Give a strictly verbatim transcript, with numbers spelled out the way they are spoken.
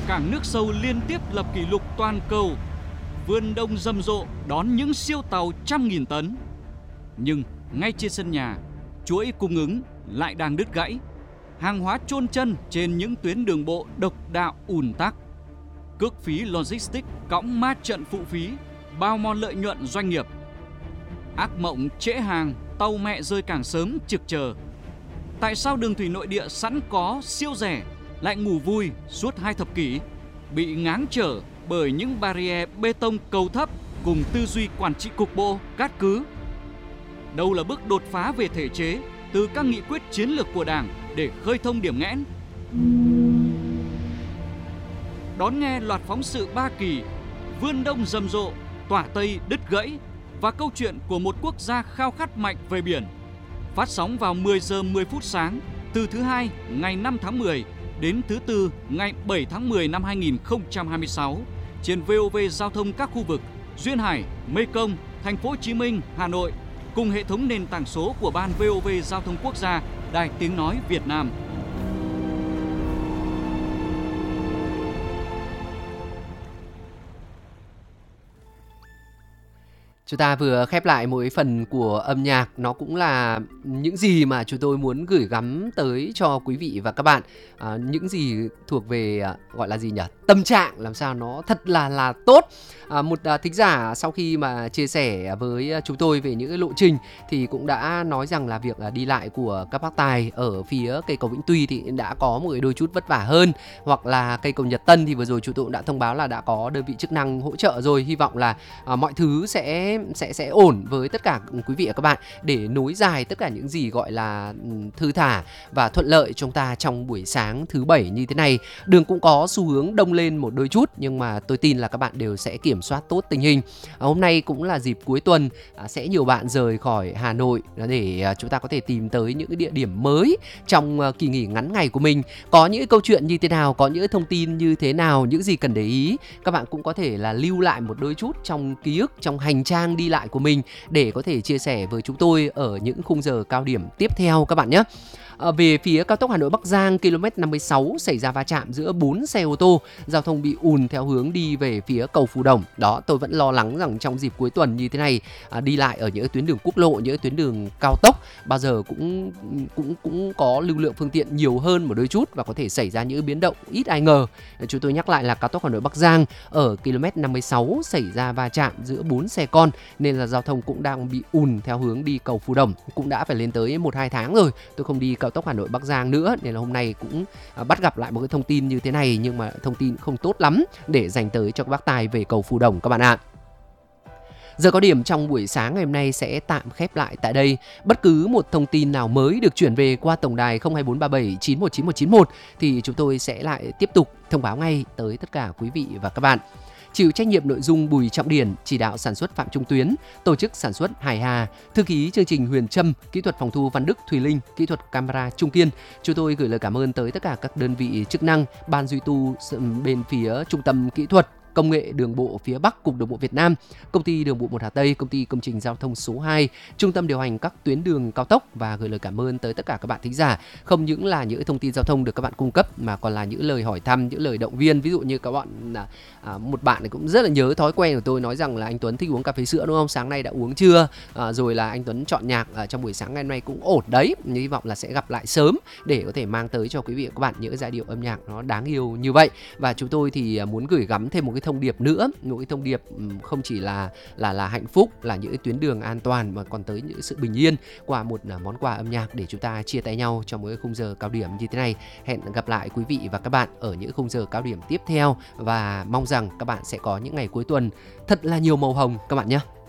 cảng nước sâu liên tiếp lập kỷ lục toàn cầu, vườn đông rầm rộ đón những siêu tàu trăm nghìn tấn. Nhưng ngay trên sân nhà, chuỗi cung ứng lại đang đứt gãy, hàng hóa chôn chân trên những tuyến đường bộ độc đạo ùn tắc. Cước phí logistics cõng ma trận phụ phí, bao mòn lợi nhuận doanh nghiệp. Ác mộng trễ hàng, tàu mẹ rơi càng sớm trực chờ. Tại sao đường thủy nội địa sẵn có siêu rẻ lại ngủ vui suốt hai thập kỷ, bị ngáng trở bởi những barrier bê tông cầu thấp cùng tư duy quản trị cục bộ, cát cứ? Đâu là bước đột phá về thể chế từ các nghị quyết chiến lược của Đảng để khơi thông điểm nghẽn? Đón nghe loạt phóng sự ba kỳ, vươn đông rầm rộ, tỏa tây đứt gãy và câu chuyện của một quốc gia khao khát mạnh về biển. Phát sóng vào mười giờ mười phút sáng từ thứ hai ngày năm tháng mười đến thứ tư ngày bảy tháng mười năm hai nghìn không trăm hai mươi sáu trên vê o vê Giao thông các khu vực Duyên Hải, Mê Công, Thành phố Hồ Chí Minh, Hà Nội cùng hệ thống nền tảng số của Ban vê o vê Giao thông Quốc gia, Đài Tiếng nói Việt Nam. Chúng ta vừa khép lại mỗi phần của âm nhạc, nó cũng là những gì mà chúng tôi muốn gửi gắm tới cho quý vị và các bạn. À, những gì thuộc về gọi là gì nhỉ? Tâm trạng làm sao nó thật là là tốt. À, một à, thính giả sau khi mà chia sẻ với chúng tôi về những cái lộ trình thì cũng đã nói rằng là việc à, đi lại của các bác tài ở phía cây cầu Vĩnh Tuy thì đã có một đôi chút vất vả hơn, hoặc là cây cầu Nhật Tân thì vừa rồi chúng tôi cũng đã thông báo là đã có đơn vị chức năng hỗ trợ rồi. Hy vọng là à, mọi thứ sẽ sẽ sẽ ổn với tất cả quý vị và các bạn để nối dài tất cả những gì gọi là thư thả và thuận lợi chúng ta trong buổi sáng thứ bảy như thế này. Đường cũng có xu hướng đông lên một đôi chút, nhưng mà tôi tin là các bạn đều sẽ kiểm soát tốt tình hình. À, hôm nay cũng là dịp cuối tuần, à, sẽ nhiều bạn rời khỏi Hà Nội để à, chúng ta có thể tìm tới những cái địa điểm mới trong à, kỳ nghỉ ngắn ngày của mình. Có những câu chuyện như thế nào, có những thông tin như thế nào, những gì cần để ý, các bạn cũng có thể là lưu lại một đôi chút trong ký ức, trong hành trang đi lại của mình để có thể chia sẻ với chúng tôi ở những khung giờ cao điểm tiếp theo các bạn nhé. À, về phía cao tốc Hà Nội Bắc Giang km năm mươi sáu xảy ra va chạm giữa bốn xe ô tô, giao thông bị ùn theo hướng đi về phía cầu Phú Đồng. Đó, tôi vẫn lo lắng rằng trong dịp cuối tuần như thế này, à, đi lại ở những tuyến đường quốc lộ, những tuyến đường cao tốc bao giờ cũng cũng cũng có lưu lượng phương tiện nhiều hơn một đôi chút và có thể xảy ra những biến động ít ai ngờ. Chúng tôi nhắc lại là cao tốc Hà Nội Bắc Giang ở km năm mươi sáu xảy ra va chạm giữa bốn xe con nên là giao thông cũng đang bị ùn theo hướng đi cầu Phú Đồng. Cũng đã phải lên tới một hai tháng rồi tôi không đi cao tốc Hà Nội Bắc Giang nữa, nên là hôm nay cũng à, bắt gặp lại một cái thông tin như thế này, nhưng mà thông tin không tốt lắm để dành tới cho các bác tài về cầu Phú Đồng các bạn ạ. Giờ có điểm trong buổi sáng ngày hôm nay sẽ tạm khép lại tại đây. Bất cứ một thông tin nào mới được chuyển về qua tổng đài không hai bốn ba bảy chín một chín một chín một thì chúng tôi sẽ lại tiếp tục thông báo ngay tới tất cả quý vị và các bạn. Chịu trách nhiệm nội dung Bùi Trọng Điển, chỉ đạo sản xuất Phạm Trung Tuyến, tổ chức sản xuất Hải Hà, thư ký chương trình Huyền Trâm, kỹ thuật phòng thu Văn Đức, Thùy Linh, kỹ thuật camera Trung Kiên. Chúng tôi gửi lời cảm ơn tới tất cả các đơn vị chức năng, ban duy tu bên phía trung tâm kỹ thuật Công nghệ Đường bộ phía Bắc, Cục Đường bộ Việt Nam, Công ty Đường bộ một Hà Tây, Công ty Công trình Giao thông số hai, Trung tâm điều hành các tuyến đường cao tốc, và gửi lời cảm ơn tới tất cả các bạn thính giả. Không những là những thông tin giao thông được các bạn cung cấp mà còn là những lời hỏi thăm, những lời động viên. Ví dụ như các bạn à, một bạn cũng rất là nhớ thói quen của tôi, nói rằng là anh Tuấn thích uống cà phê sữa đúng không? Sáng nay đã uống chưa? À, rồi là anh Tuấn chọn nhạc ở trong buổi sáng ngày hôm nay cũng ổn đấy. Hy vọng là sẽ gặp lại sớm để có thể mang tới cho quý vị và các bạn những giai điệu âm nhạc nó đáng yêu như vậy. Và chúng tôi thì muốn gửi gắm thêm một cái thông điệp nữa, một cái thông điệp không chỉ là là là hạnh phúc, là những tuyến đường an toàn, mà còn tới những sự bình yên qua một món quà âm nhạc để chúng ta chia tay nhau trong một cái khung giờ cao điểm như thế này. Hẹn gặp lại quý vị và các bạn ở những khung giờ cao điểm tiếp theo, và mong rằng các bạn sẽ có những ngày cuối tuần thật là nhiều màu hồng các bạn nhé.